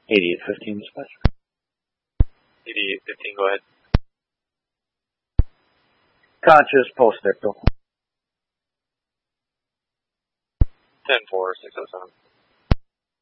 8815 dispatch. 8815, go ahead. Conscious, post-ictal. 104, 607.